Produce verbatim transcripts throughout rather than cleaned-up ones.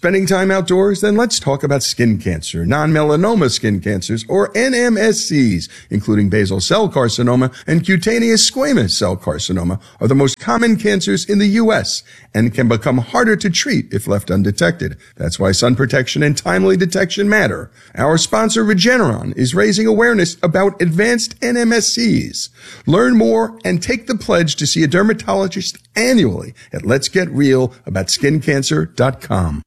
Spending time outdoors? Then let's talk about skin cancer, non-melanoma skin cancers, or N M S Cs, including basal cell carcinoma and cutaneous squamous cell carcinoma, are the most common cancers in the U S and can become harder to treat if left undetected. That's why sun protection and timely detection matter. Our sponsor, Regeneron, is raising awareness about advanced N M S Cs. Learn more and take the pledge to see a dermatologist annually at lets get real about skin cancer dot com.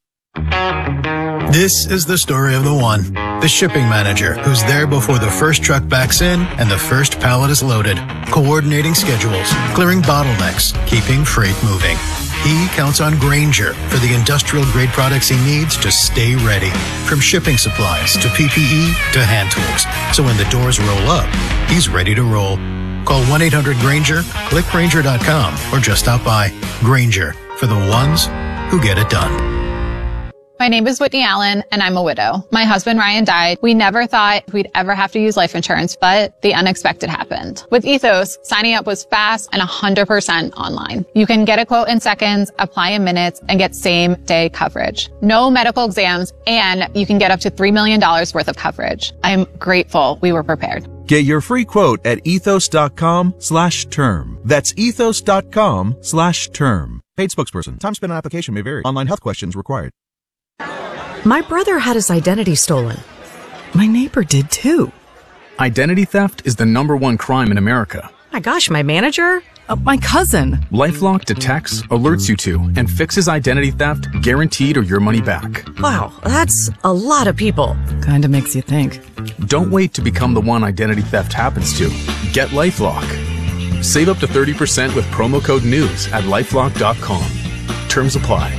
This is the story of the one, the shipping manager, who's there before the first truck backs in and the first pallet is loaded, coordinating schedules, clearing bottlenecks, keeping freight moving. He counts on Grainger for the industrial-grade products he needs to stay ready, from shipping supplies to P P E to hand tools. So when the doors roll up, he's ready to roll. Call one eight hundred Grainger, click Grainger dot com, or just stop by. Grainger, for the ones who get it done. My name is Whitney Allen, and I'm a widow. My husband, Ryan, died. We never thought we'd ever have to use life insurance, but the unexpected happened. With Ethos, signing up was fast and one hundred percent online. You can get a quote in seconds, apply in minutes, and get same-day coverage. No medical exams, and you can get up to three million dollars worth of coverage. I'm grateful we were prepared. Get your free quote at ethos.com slash term. That's ethos.com slash term. Paid spokesperson. Time spent on application may vary. Online health questions required. My brother had his identity stolen. My neighbor did too. Identity theft is the number one crime in America. My gosh, my manager? Uh, my cousin. LifeLock detects, alerts you to, and fixes identity theft, guaranteed or your money back. Wow, that's a lot of people. Kinda makes you think. Don't wait to become the one identity theft happens to. Get LifeLock. Save up to thirty percent with promo code NEWS at lifelock dot com. Terms apply.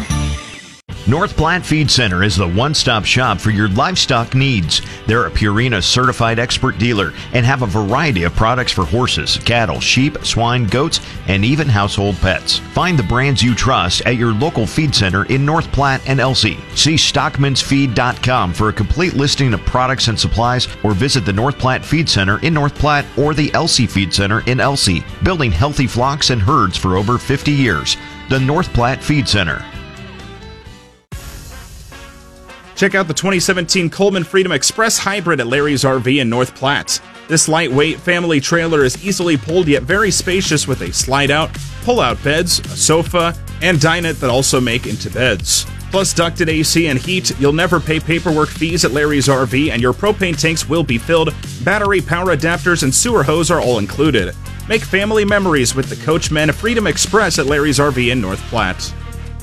North Platte Feed Center is the one-stop shop for your livestock needs. They're a Purina certified expert dealer and have a variety of products for horses, cattle, sheep, swine, goats, and even household pets. Find the brands you trust at your local feed center in North Platte and Elsie. See stockmans feed dot com for a complete listing of products and supplies, or visit the North Platte Feed Center in North Platte or the Elsie Feed Center in Elsie. Building healthy flocks and herds for over fifty years. The North Platte Feed Center. Check out the twenty seventeen Coleman Freedom Express Hybrid at Larry's R V in North Platte. This lightweight family trailer is easily pulled yet very spacious with a slide-out, pull-out beds, a sofa, and dinette that also make into beds. Plus ducted A C and heat, you'll never pay paperwork fees at Larry's R V, and your propane tanks will be filled. Battery, power adapters, and sewer hose are all included. Make family memories with the Coachmen Freedom Express at Larry's R V in North Platte.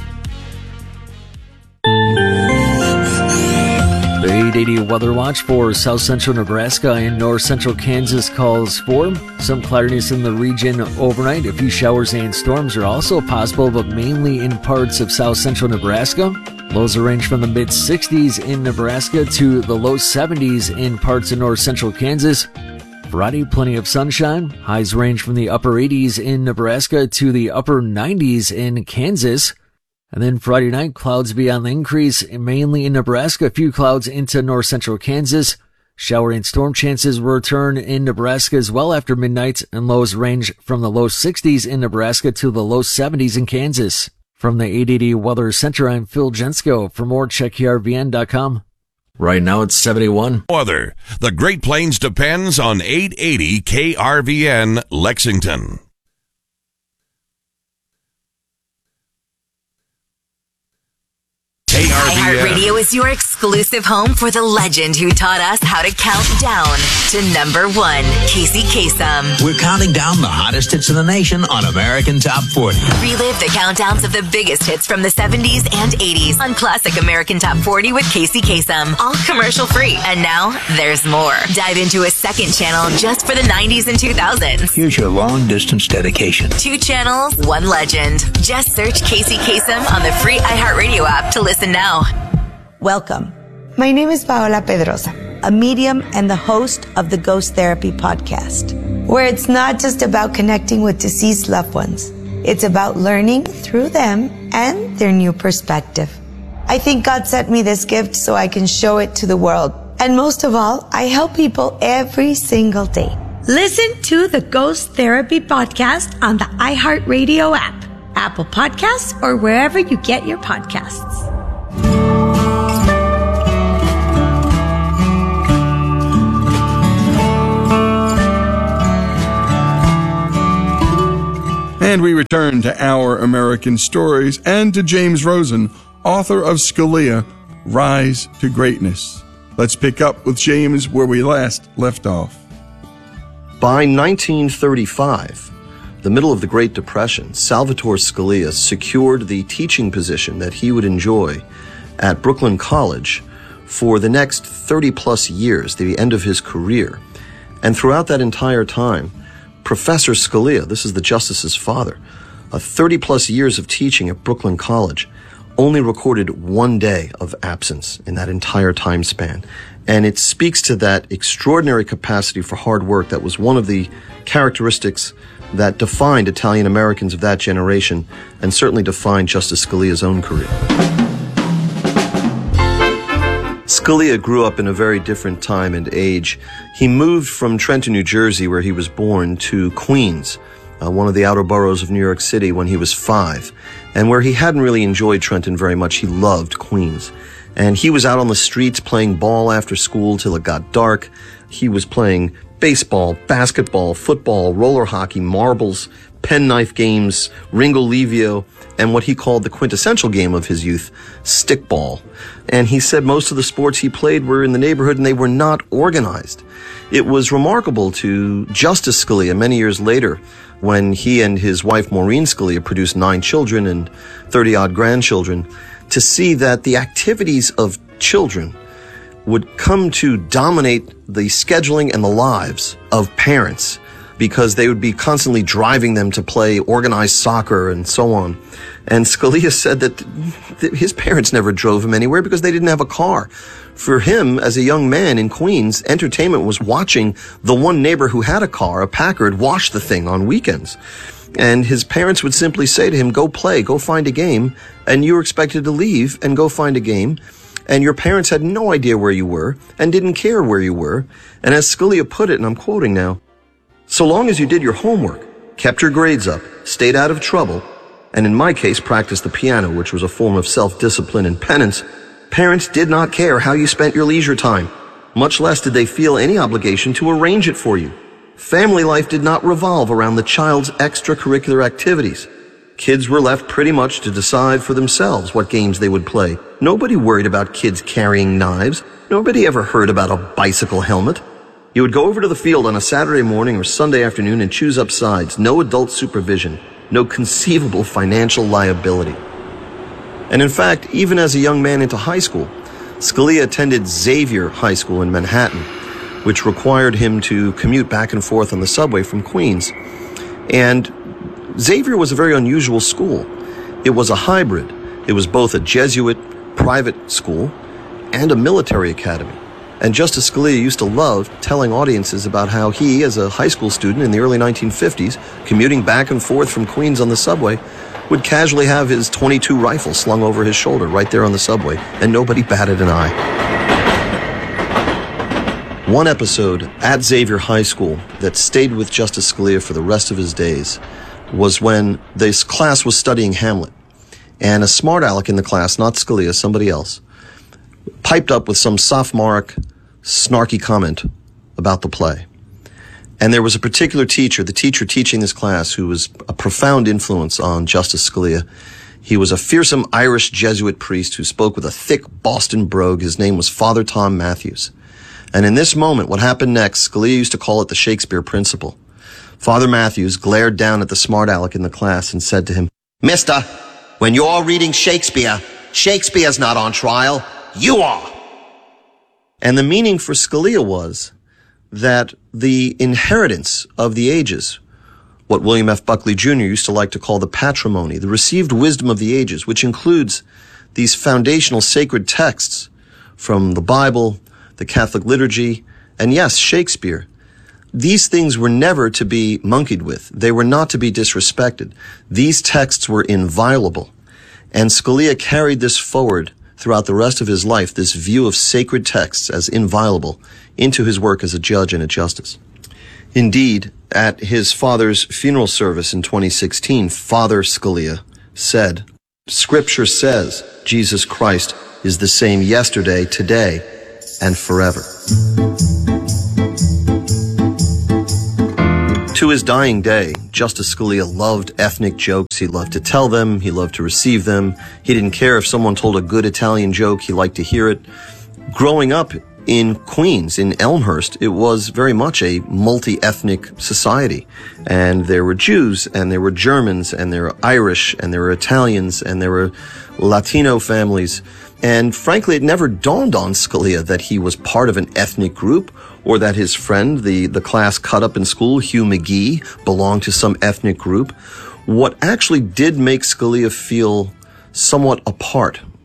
The eight eighty Weather Watch for south central Nebraska and north central Kansas calls for some cloudiness in the region overnight. A few showers and storms are also possible, but mainly in parts of south central Nebraska. Lows will range from the mid sixties in Nebraska to the low seventies in parts of north central Kansas. Friday, plenty of sunshine. Highs range from the upper eighties in Nebraska to the upper nineties in Kansas. And then Friday night, clouds be on the increase, mainly in Nebraska. A few clouds into north central Kansas. Shower and storm chances return in Nebraska as well after midnight, and lows range from the low sixties in Nebraska to the low seventies in Kansas. From the eight eighty Weather Center, I'm Phil Jensko. For more, check K R V N dot com. Right now it's seventy-one. Weather. The Great Plains depends on eight eighty K R V N Lexington. iHeartRadio is your exclusive home for the legend who taught us how to count down to number one, Casey Kasem. We're counting down the hottest hits in the nation on American Top forty. Relive the countdowns of the biggest hits from the seventies and eighties on Classic American Top forty with Casey Kasem. All commercial free. And now, there's more. Dive into a second channel just for the nineties and two thousands. Here's your long-distance dedication. Two channels, one legend. Just search Casey Kasem on the free iHeartRadio app to listen now. Welcome. My name is Paola Pedrosa, a medium and the host of the Ghost Therapy podcast, where it's not just about connecting with deceased loved ones. It's about learning through them and their new perspective. I think God sent me this gift so I can show it to the world. And most of all, I help people every single day. Listen to the Ghost Therapy podcast on the iHeartRadio app, Apple Podcasts, or wherever you get your podcasts. And we return to Our American Stories and to James Rosen, author of Scalia, Rise to Greatness. Let's pick up with James where we last left off. By nineteen thirty-five, the middle of the Great Depression, Salvatore Scalia secured the teaching position that he would enjoy at Brooklyn College for the next thirty plus years, the end of his career. And throughout that entire time, Professor Scalia, this is the justice's father, uh, thirty plus years of teaching at Brooklyn College, only recorded one day of absence in that entire time span. And it speaks to that extraordinary capacity for hard work that was one of the characteristics that defined Italian Americans of that generation and certainly defined Justice Scalia's own career. Scalia grew up in a very different time and age. He moved from Trenton, New Jersey, where he was born, to Queens, uh, one of the outer boroughs of New York City, when he was five. And where he hadn't really enjoyed Trenton very much, he loved Queens. And he was out on the streets playing ball after school till it got dark. He was playing baseball, basketball, football, roller hockey, marbles, penknife games, Ringo Livio, and what he called the quintessential game of his youth, stickball. And he said most of the sports he played were in the neighborhood and they were not organized. It was remarkable to Justice Scalia many years later, when he and his wife Maureen Scalia produced nine children and thirty-odd grandchildren, to see that the activities of children would come to dominate the scheduling and the lives of parents, because they would be constantly driving them to play organized soccer and so on. And Scalia said that his parents never drove him anywhere because they didn't have a car. For him, as a young man in Queens, entertainment was watching the one neighbor who had a car, a Packard, wash the thing on weekends. And his parents would simply say to him, go play, go find a game, and you were expected to leave and go find a game. And your parents had no idea where you were and didn't care where you were. And as Scalia put it, and I'm quoting now, so long as you did your homework, kept your grades up, stayed out of trouble, and in my case practiced the piano, which was a form of self-discipline and penance, parents did not care how you spent your leisure time. Much less did they feel any obligation to arrange it for you. Family life did not revolve around the child's extracurricular activities. Kids were left pretty much to decide for themselves what games they would play. Nobody worried about kids carrying knives. Nobody ever heard about a bicycle helmet. You would go over to the field on a Saturday morning or Sunday afternoon and choose up sides. No adult supervision. No conceivable financial liability. And in fact, even as a young man into high school, Scalia attended Xavier High School in Manhattan, which required him to commute back and forth on the subway from Queens. And Xavier was a very unusual school. It was a hybrid. It was both a Jesuit private school and a military academy. And Justice Scalia used to love telling audiences about how he, as a high school student in the early nineteen fifties, commuting back and forth from Queens on the subway, would casually have his twenty-two rifle slung over his shoulder right there on the subway, and nobody batted an eye. One episode at Xavier High School that stayed with Justice Scalia for the rest of his days was when this class was studying Hamlet, and a smart aleck in the class, not Scalia, somebody else, piped up with some sophomoric, snarky comment about the play. And there was a particular teacher, the teacher teaching this class, who was a profound influence on Justice Scalia. He was a fearsome Irish Jesuit priest who spoke with a thick Boston brogue. His name was Father Tom Matthews. And in this moment, what happened next, Scalia used to call it the Shakespeare principle. Father Matthews glared down at the smart aleck in the class and said to him, "Mister, when you're reading Shakespeare, Shakespeare's not on trial. You are." And the meaning for Scalia was that the inheritance of the ages, what William F. Buckley Junior used to like to call the patrimony, the received wisdom of the ages, which includes these foundational sacred texts from the Bible, the Catholic liturgy, and yes, Shakespeare. These things were never to be monkeyed with. They were not to be disrespected. These texts were inviolable. And Scalia carried this forward throughout the rest of his life, this view of sacred texts as inviolable, into his work as a judge and a justice. Indeed, at his father's funeral service in twenty sixteen, Father Scalia said, "Scripture says Jesus Christ is the same yesterday, today, and forever. To his dying day, Justice Scalia loved ethnic jokes. He loved to tell them. He loved to receive them. He didn't care if someone told a good Italian joke. He liked to hear it. Growing up in Queens, in Elmhurst, it was very much a multi-ethnic society. And there were Jews, and there were Germans, and there were Irish, and there were Italians, and there were Latino families. And frankly, it never dawned on Scalia that he was part of an ethnic group, or that his friend, the, the class cut up in school, Hugh McGee, belonged to some ethnic group. What actually did make Scalia feel somewhat apart